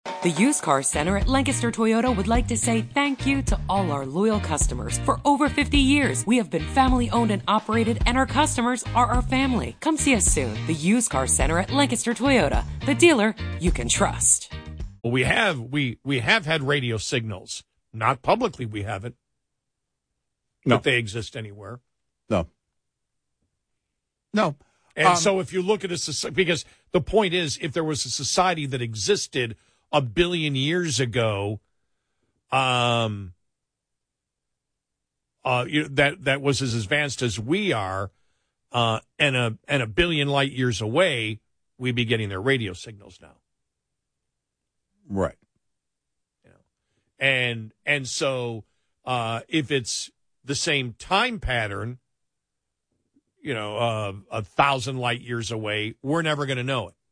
The Used Car Center at Lancaster Toyota would like to say thank you to all our loyal customers. For over 50 years, we have been family owned and operated, and our customers are our family. Come see us soon. The Used Car Center at Lancaster Toyota, the dealer you can trust. Well, we have had radio signals. Not publicly, we haven't. No. That they exist anywhere. No. And so if you look at a society, because the point is, if there was a society that existed a billion years ago, that was as advanced as we are, and a billion light years away, we'd be getting their radio signals now. Right. And so if it's the same time pattern, 1,000 light years away, we're never going to know it.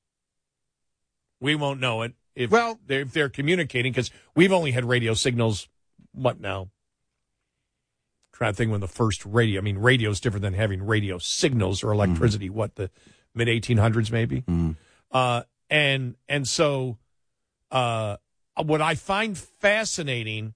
We won't know it if they're communicating, because we've only had radio signals, what now? Trying to think when the first radio, radio is different than having radio signals or electricity, the mid-1800s maybe? Mm. And so what I find fascinating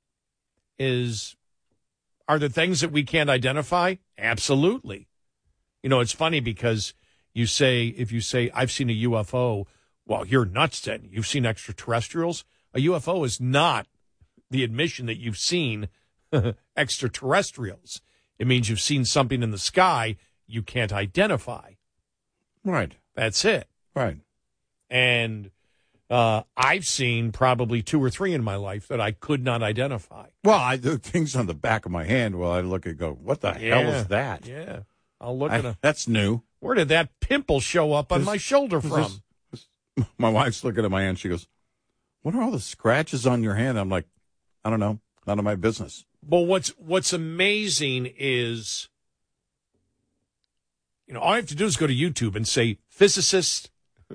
are there things that we can't identify? Absolutely. It's funny because if you say, I've seen a UFO, well, you're nuts then. You've seen extraterrestrials? A UFO is not the admission that you've seen extraterrestrials. It means you've seen something in the sky you can't identify. Right. That's it. Right. And I've seen probably 2 or 3 in my life that I could not identify. Well, the things on the back of my hand, I look and go, what the hell is that? Yeah. I'll look at that's new. Where did that pimple show up on my shoulder from? My wife's looking at my hand. She goes, what are all the scratches on your hand? I'm like, I don't know. None of my business. But what's amazing is, all I have to do is go to YouTube and say physicist,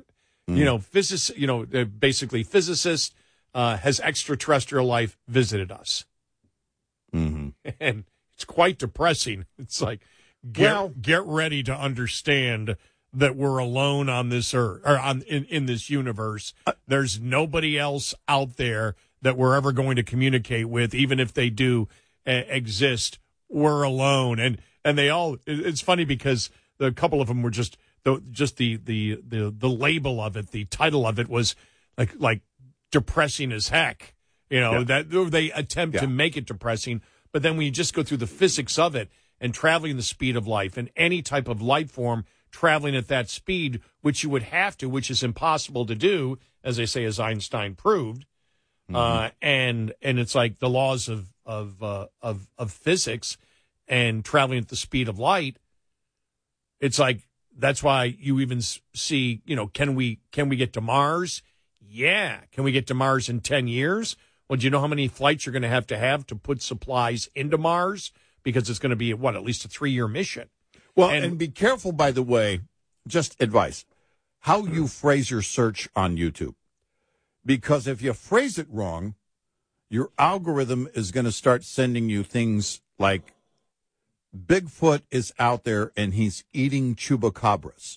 basically physicist has extraterrestrial life visited us. Mm-hmm. And it's quite depressing. It's like, get ready to understand that we're alone on this earth, or in this universe. There's nobody else out there that we're ever going to communicate with, even if they do exist. We're alone, and they all. It's funny because a couple of them were just the label of it, the title of it was like depressing as heck. That they attempt to make it depressing, but then when you just go through the physics of it and traveling the speed of life and any type of life form traveling at that speed, which you would have to, which is impossible to do, as they say, as Einstein proved. And it's like the laws of physics and traveling at the speed of light. It's like, that's why you even see, can we get to Mars? Yeah. Can we get to Mars in 10 years? Well, do you know how many flights you're going to have to put supplies into Mars? Because it's going to be, at least a 3-year mission. Well, and be careful, by the way, just advice, how you phrase your search on YouTube. Because if you phrase it wrong, your algorithm is going to start sending you things like Bigfoot is out there and he's eating chupacabras.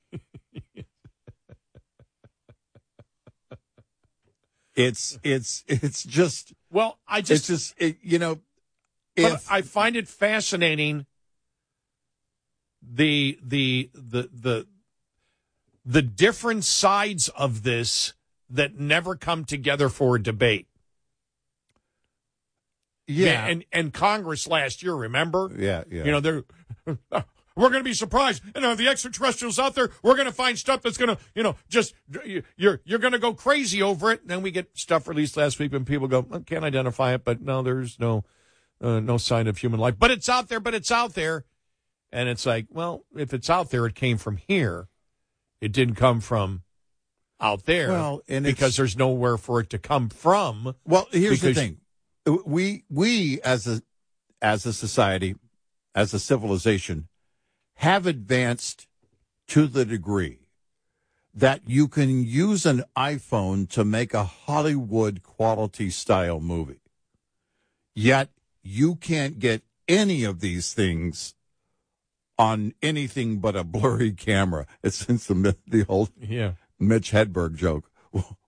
It's just. Well, I find it fascinating. The different sides of this that never come together for a debate. Yeah. And Congress last year, remember? Yeah. They're we're going to be surprised. The extraterrestrials out there, we're going to find stuff that's going to, you're going to go crazy over it. And then we get stuff released last week and people go, can't identify it, but no, there's no sign of human life. But it's out there. And it's like, well, if it's out there, it came from here. It didn't come from out there. Well, and because there's nowhere for it to come from. Well, here's the thing. We as a society, as a civilization, have advanced to the degree that you can use an iPhone to make a Hollywood quality style movie. Yet you can't get any of these things on anything but a blurry camera. It's since the old Mitch Hedberg joke.